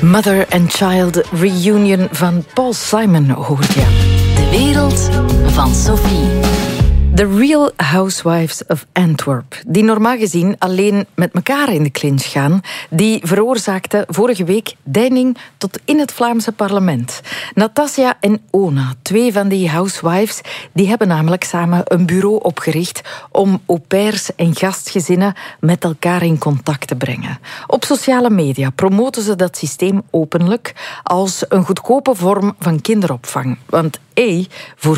Mother and Child Reunion van Paul Simon hoor je. De wereld van Sophie. The Real Housewives of Antwerp, die normaal gezien alleen met elkaar in de clinch gaan, die veroorzaakten vorige week deining tot in het Vlaamse parlement. Natasja en Ona, twee van die housewives, die hebben namelijk samen een bureau opgericht om au pairs en gastgezinnen met elkaar in contact te brengen. Op sociale media promoten ze dat systeem openlijk als een goedkope vorm van kinderopvang. Want voor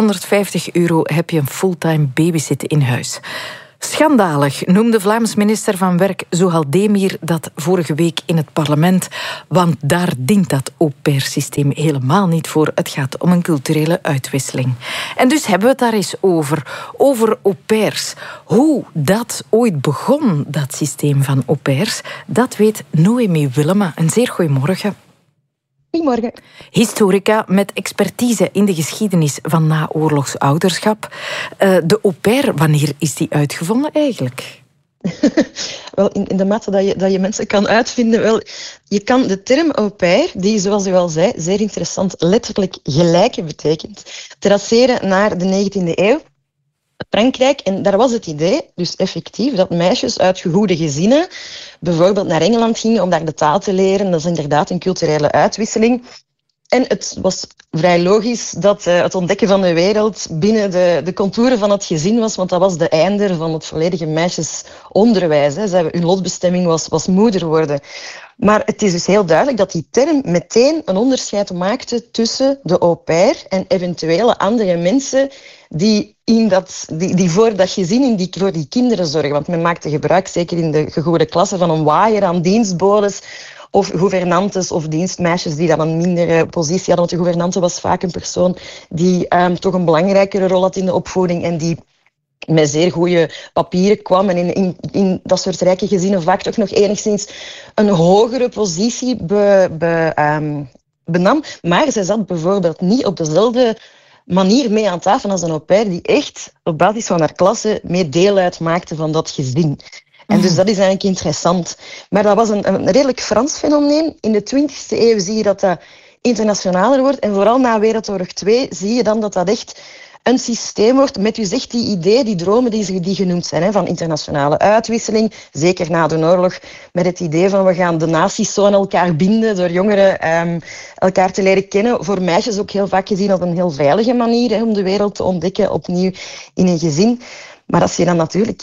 €450 heb je een fulltime babysitter in huis. Schandalig noemde Vlaams minister van Werk Zuhal Demir dat vorige week in het parlement, want daar dient dat au-pair-systeem helemaal niet voor. Het gaat om een culturele uitwisseling. En dus hebben we het daar eens over au-pairs. Hoe dat ooit begon, dat systeem van au-pairs, dat weet Noemi Willema. Een zeer goeiemorgen. Goedemorgen. Historica met expertise in de geschiedenis van naoorlogs ouderschap. De au pair, wanneer is die uitgevonden eigenlijk? Wel, in de mate dat je mensen kan uitvinden. Wel, je kan de term au pair, die zoals u al zei, zeer interessant, letterlijk gelijke betekent, traceren naar de 19e eeuw. Frankrijk, en daar was het idee, dus effectief, dat meisjes uit gegoede gezinnen bijvoorbeeld naar Engeland gingen om daar de taal te leren. Dat is inderdaad een culturele uitwisseling. En het was vrij logisch dat het ontdekken van de wereld binnen de contouren van het gezin was, want dat was de einde van het volledige meisjesonderwijs. Hun lotbestemming was moeder worden. Maar het is dus heel duidelijk dat die term meteen een onderscheid maakte tussen de au pair en eventuele andere mensen die voor dat gezin, voor die kinderen zorgen. Want men maakte gebruik, zeker in de gegoede klasse, van een waaier aan dienstbodes of gouvernantes of dienstmeisjes die dan een mindere positie hadden. Want de gouvernante was vaak een persoon die toch een belangrijkere rol had in de opvoeding en die met zeer goede papieren kwam en in dat soort rijke gezinnen vaak toch nog enigszins een hogere positie benam. Maar zij zat bijvoorbeeld niet op dezelfde manier mee aan tafel als een au pair die echt op basis van haar klasse mee deel uitmaakte van dat gezin. En dus dat is eigenlijk interessant. Maar dat was een redelijk Frans fenomeen. In de 20e eeuw zie je dat internationaler wordt. En vooral na Wereldoorlog 2 zie je dan dat echt een systeem wordt met dus echt die ideeën, die dromen die genoemd zijn, van internationale uitwisseling. Zeker na de oorlog met het idee van we gaan de naties zo aan elkaar binden door jongeren elkaar te leren kennen. Voor meisjes ook heel vaak gezien als een heel veilige manier om de wereld te ontdekken, opnieuw in een gezin. Maar als je dan natuurlijk,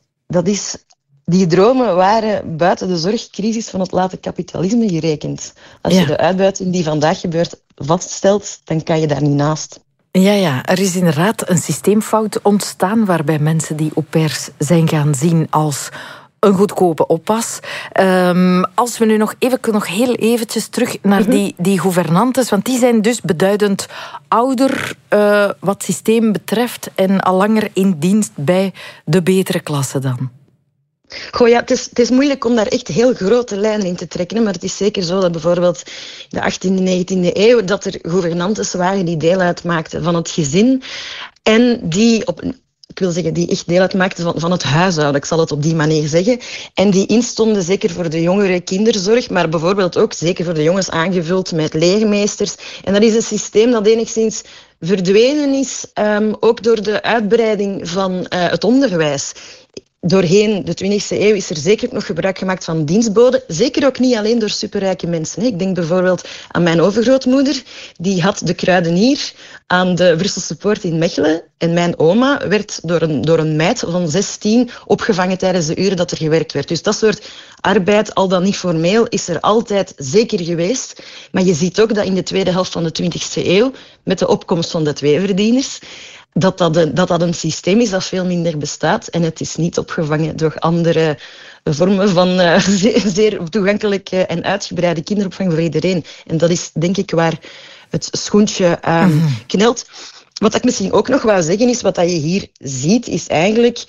die dromen waren buiten de zorgcrisis van het late kapitalisme gerekend. Als je de uitbuiting die vandaag gebeurt vaststelt, dan kan je daar niet naast. Ja, er is inderdaad een systeemfout ontstaan waarbij mensen die au pairs zijn gaan zien als een goedkope oppas. Als we nu nog heel eventjes terug naar die gouvernantes, want die zijn dus beduidend ouder wat systeem betreft en al langer in dienst bij de betere klasse dan. Goh, ja, het is moeilijk om daar echt heel grote lijnen in te trekken. Maar het is zeker zo dat bijvoorbeeld in de 18e, 19e eeuw dat er gouvernantes waren die deel uitmaakten van het gezin. En die echt deel uitmaakten van het huishouden, ik zal het op die manier zeggen. En die instonden zeker voor de jongere kinderzorg, maar bijvoorbeeld ook zeker voor de jongens aangevuld met leermeesters. En dat is een systeem dat enigszins verdwenen is, ook door de uitbreiding van het onderwijs. Doorheen de 20e eeuw is er zeker nog gebruik gemaakt van dienstboden. Zeker ook niet alleen door superrijke mensen. Ik denk bijvoorbeeld aan mijn overgrootmoeder. Die had de kruidenier aan de Brusselse Poort in Mechelen. En mijn oma werd door een meid van 16 opgevangen tijdens de uren dat er gewerkt werd. Dus dat soort arbeid, al dan niet formeel, is er altijd zeker geweest. Maar je ziet ook dat in de tweede helft van de 20e eeuw, met de opkomst van de tweeverdieners, dat een systeem is dat veel minder bestaat. En het is niet opgevangen door andere vormen van zeer toegankelijke en uitgebreide kinderopvang voor iedereen. En dat is denk ik waar het schoentje knelt. Wat ik misschien ook nog wou zeggen is, wat je hier ziet, is eigenlijk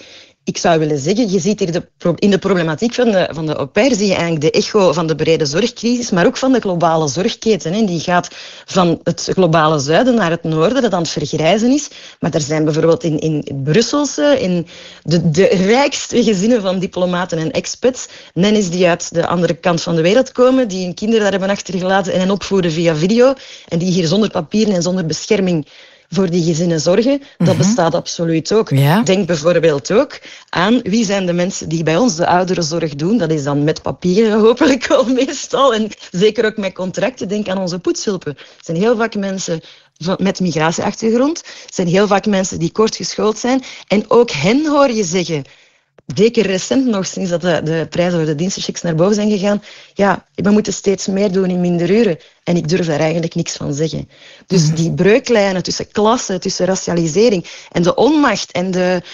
ik zou willen zeggen, je ziet hier in de problematiek van de au pair zie je eigenlijk de echo van de brede zorgcrisis, maar ook van de globale zorgketen. Hè. Die gaat van het globale zuiden naar het noorden, dat aan het vergrijzen is. Maar er zijn bijvoorbeeld in Brusselse, in de rijkste gezinnen van diplomaten en expats, nennies die uit de andere kant van de wereld komen, die hun kinderen daar hebben achtergelaten en hen opvoeden via video, en die hier zonder papieren en zonder bescherming voor die gezinnen zorgen, dat bestaat absoluut ook. Ja. Denk bijvoorbeeld ook aan wie zijn de mensen die bij ons de ouderenzorg doen. Dat is dan met papieren hopelijk al meestal. En zeker ook met contracten. Denk aan onze poetshulpen. Het zijn heel vaak mensen met migratieachtergrond. Het zijn heel vaak mensen die kort geschoold zijn. En ook hen hoor je zeggen, zeker recent nog, sinds dat de prijzen voor de dienstenchecks naar boven zijn gegaan, ja, we moeten steeds meer doen in minder uren. En ik durf daar eigenlijk niks van zeggen. Dus die breuklijnen tussen klassen, tussen racialisering en de onmacht en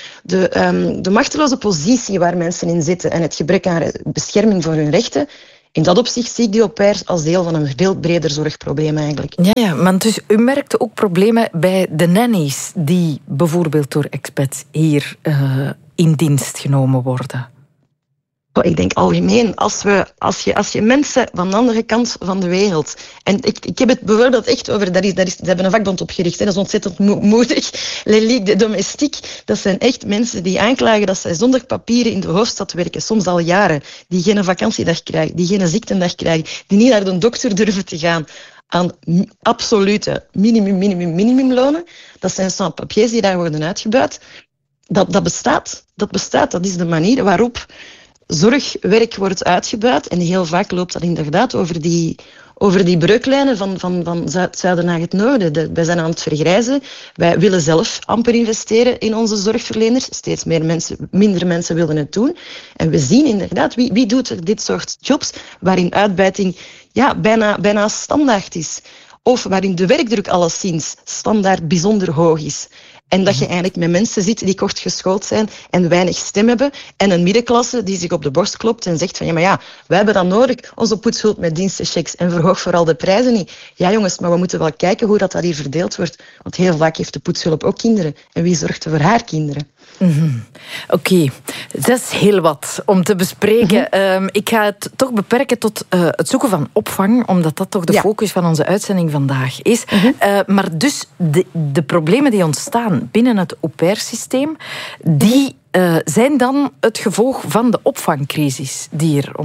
de machteloze positie waar mensen in zitten en het gebrek aan bescherming voor hun rechten, in dat opzicht zie ik die au pairs als deel van een veel breder zorgprobleem eigenlijk. Ja, maar dus u merkte ook problemen bij de nannies die bijvoorbeeld door expats hier in dienst genomen worden. Ik denk algemeen, als je mensen van de andere kant van de wereld... En ik heb het bijvoorbeeld echt over... Ze hebben een vakbond opgericht, hè, dat is ontzettend moedig. Les Ligues de Domestique, dat zijn echt mensen die aanklagen dat zij zonder papieren in de hoofdstad werken, soms al jaren, die geen vakantiedag krijgen, die geen ziektedag krijgen, die niet naar de dokter durven te gaan aan absolute minimumlonen. Dat zijn sans-papiers die daar worden uitgebuit. Dat bestaat. Dat is de manier waarop zorgwerk wordt uitgebuit. En heel vaak loopt dat inderdaad over die breuklijnen van zuiden naar het noorden. Wij zijn aan het vergrijzen. Wij willen zelf amper investeren in onze zorgverleners. Steeds minder mensen willen het doen. En we zien inderdaad, wie doet er dit soort jobs waarin uitbuiting bijna standaard is. Of waarin de werkdruk alleszins standaard bijzonder hoog is. En dat je eigenlijk met mensen zit die kort geschoold zijn en weinig stem hebben. En een middenklasse die zich op de borst klopt en zegt van wij hebben dat nodig, onze poetshulp met dienstenchecks en verhoog vooral de prijzen niet. Ja jongens, maar we moeten wel kijken hoe dat hier verdeeld wordt. Want heel vaak heeft de poetshulp ook kinderen. En wie zorgt er voor haar kinderen? Oké, dat is heel wat om te bespreken. Ik ga het toch beperken tot het zoeken van opvang, omdat dat toch de focus van onze uitzending vandaag is. Maar dus de problemen die ontstaan binnen het au pair-systeem, die zijn dan het gevolg van de opvangcrisis die er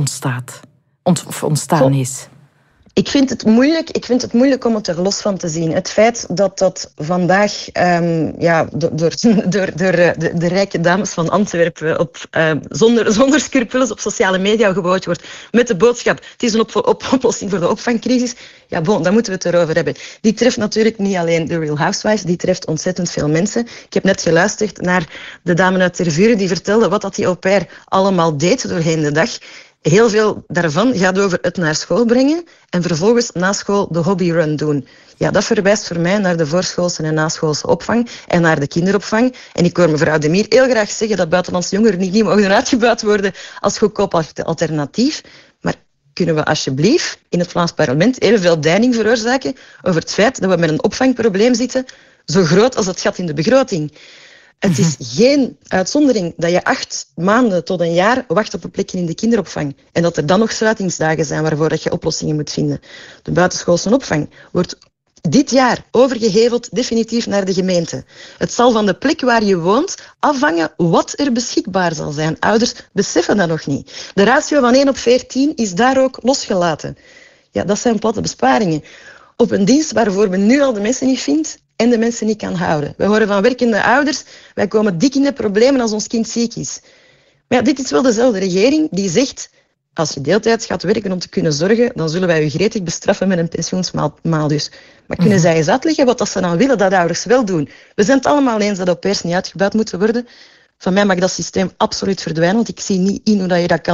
ontstaan is. Ik vind het moeilijk om het er los van te zien. Het feit dat vandaag door de rijke dames van Antwerpen zonder scrupules op sociale media gebouwd wordt met de boodschap, het is een oplossing voor de opvangcrisis. Ja, dan moeten we het erover hebben. Die treft natuurlijk niet alleen de Real Housewives, die treft ontzettend veel mensen. Ik heb net geluisterd naar de dame uit Tervuren die vertelde wat die au pair allemaal deed doorheen de dag. Heel veel daarvan gaat over het naar school brengen en vervolgens na school de hobbyrun doen. Ja, dat verwijst voor mij naar de voorschoolse en naschoolse opvang en naar de kinderopvang. En ik hoor mevrouw De Mier heel graag zeggen dat buitenlandse jongeren niet mogen uitgebuit worden als goedkoop alternatief. Maar kunnen we alsjeblieft in het Vlaams parlement evenveel deining veroorzaken over het feit dat we met een opvangprobleem zitten zo groot als het gat in de begroting? Het is geen uitzondering dat je 8 maanden tot een jaar wacht op een plekje in de kinderopvang. En dat er dan nog sluitingsdagen zijn waarvoor je oplossingen moet vinden. De buitenschoolse opvang wordt dit jaar overgeheveld definitief naar de gemeente. Het zal van de plek waar je woont afhangen wat er beschikbaar zal zijn. Ouders beseffen dat nog niet. De ratio van 1/14 is daar ook losgelaten. Ja, dat zijn platte besparingen. Op een dienst waarvoor men nu al de mensen niet vindt en de mensen niet kan houden. We horen van werkende ouders, wij komen dik in de problemen als ons kind ziek is. Maar ja, dit is wel dezelfde regering die zegt, als je deeltijds gaat werken om te kunnen zorgen, dan zullen wij u gretig bestraffen met een pensioensmaalus. Maar kunnen zij eens uitleggen wat dat ze dan willen dat ouders wel doen? We zijn het allemaal eens dat au pairs niet uitgebuit moeten worden. Van mij mag dat systeem absoluut verdwijnen, want ik zie niet in hoe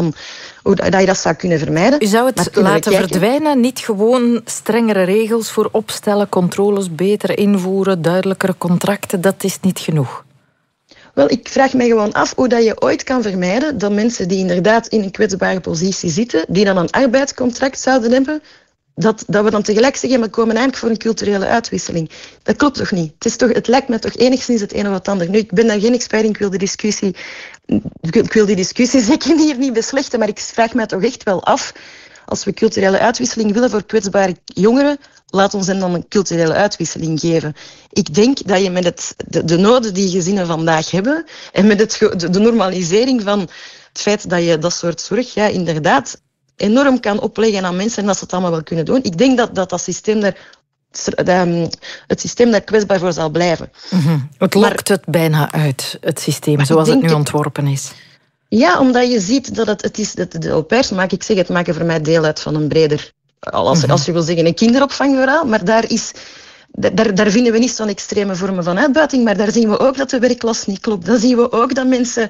je dat zou kunnen vermijden. U zou het laten verdwijnen, niet gewoon strengere regels voor opstellen, controles beter invoeren, duidelijkere contracten, dat is niet genoeg. Wel, ik vraag me gewoon af hoe dat je ooit kan vermijden dat mensen die inderdaad in een kwetsbare positie zitten, die dan een arbeidscontract zouden hebben, dat we dan tegelijk zeggen, we komen eigenlijk voor een culturele uitwisseling. Dat klopt toch niet? Het lijkt me toch enigszins het ene of het ander. Nu, ik ben daar geen expert in, ik wil die discussie zeker hier niet beslechten, maar ik vraag mij toch echt wel af, als we culturele uitwisseling willen voor kwetsbare jongeren, laat ons hen dan een culturele uitwisseling geven. Ik denk dat je met de noden die gezinnen vandaag hebben en met de normalisering van het feit dat je dat soort zorg inderdaad enorm kan opleggen aan mensen en dat ze het allemaal wel kunnen doen. Ik denk dat systeem het systeem daar kwetsbaar voor zal blijven. Mm-hmm. Het lokt het bijna uit, het systeem, zoals het nu ontworpen is. Ja, omdat je ziet dat het is de au pairs maken voor mij deel uit van een breder, als je wil zeggen, een kinderopvangverhaal, maar daar vinden we niet zo'n extreme vormen van uitbuiting, maar daar zien we ook dat de werkklas niet klopt. Dan zien we ook dat mensen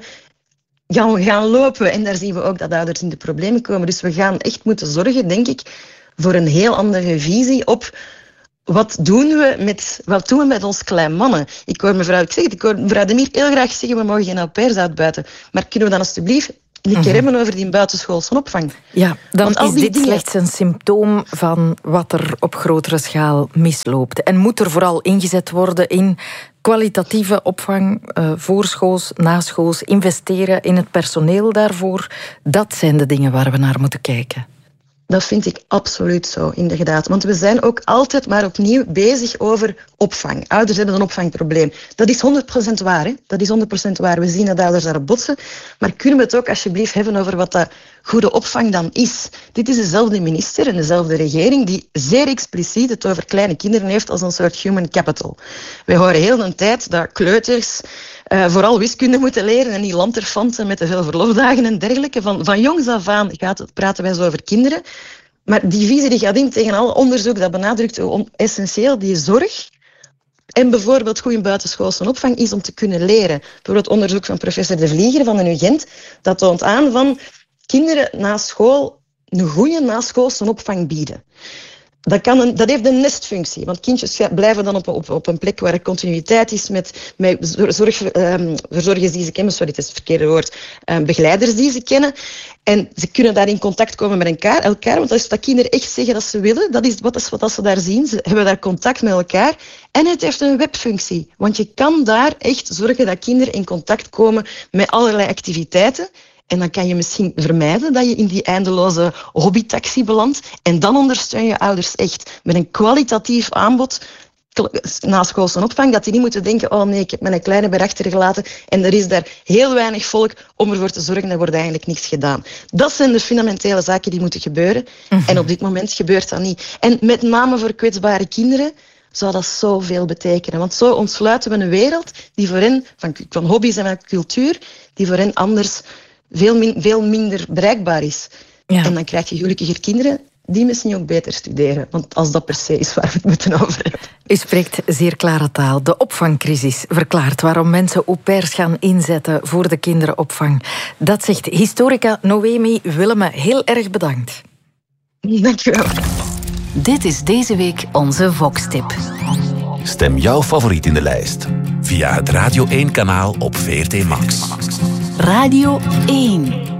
gaan lopen en daar zien we ook dat ouders in de problemen komen. Dus we gaan echt moeten zorgen, denk ik, voor een heel andere visie op wat doen we met ons klein mannen. Ik hoor mevrouw De Mier heel graag zeggen, we mogen geen au pairs uitbuiten. Maar kunnen we dan alsjeblieft een keer hebben over die buitenschoolse opvang? Ja, dan is dit slechts een symptoom van wat er op grotere schaal misloopt. En moet er vooral ingezet worden in kwalitatieve opvang, voorschools, naschools, investeren in het personeel daarvoor. Dat zijn de dingen waar we naar moeten kijken. Dat vind ik absoluut zo, inderdaad. Want we zijn ook altijd maar opnieuw bezig over opvang. Ouders hebben een opvangprobleem. Dat is 100% waar. Hè? Dat is 100% waar. We zien dat ouders daarop botsen. Maar kunnen we het ook alsjeblieft hebben over wat dat goede opvang dan is? Dit is dezelfde minister en dezelfde regering die zeer expliciet het over kleine kinderen heeft als een soort human capital. Wij horen heel de tijd dat kleuters vooral wiskunde moeten leren en niet lanterfanten met te veel verlofdagen en dergelijke. Van jongs af aan praten wij zo over kinderen. Maar die visie die gaat in tegen alle onderzoek dat benadrukt hoe essentieel die zorg en bijvoorbeeld goede buitenschoolse opvang is om te kunnen leren. Bijvoorbeeld onderzoek van professor De Vlieger van de UGent, Gent, dat toont aan van kinderen na school een goede naschoolse opvang bieden. Dat heeft een nestfunctie, want kindjes blijven dan op een plek waar er continuïteit is met verzorgers die ze kennen, sorry, het is het verkeerde woord, begeleiders die ze kennen. En ze kunnen daar in contact komen met elkaar, want als dat kinderen echt zeggen dat ze willen, dat is wat ze daar zien. Ze hebben daar contact met elkaar. En het heeft een webfunctie, want je kan daar echt zorgen dat kinderen in contact komen met allerlei activiteiten. En dan kan je misschien vermijden dat je in die eindeloze hobbytaxi belandt. En dan ondersteun je ouders echt met een kwalitatief aanbod naschoolse opvang, dat die niet moeten denken, oh nee, ik heb mijn kleine bij achtergelaten en er is daar heel weinig volk om ervoor te zorgen, er wordt eigenlijk niks gedaan. Dat zijn de fundamentele zaken die moeten gebeuren. Mm-hmm. En op dit moment gebeurt dat niet. En met name voor kwetsbare kinderen zou dat zoveel betekenen. Want zo ontsluiten we een wereld die voor hen, van hobby's en van cultuur, die voor hen anders veel minder bereikbaar is. Ja. En dan krijg je gelukkiger kinderen die misschien ook beter studeren. Want als dat per se is waar we het moeten over hebben. U spreekt zeer klare taal. De opvangcrisis verklaart waarom mensen au pairs gaan inzetten voor de kinderopvang. Dat zegt historica Noemi Willemme. Heel erg bedankt. Dank u wel. Dit is deze week onze Vox-tip. Stem jouw favoriet in de lijst via het Radio 1-kanaal op VRT Max. Radio 1.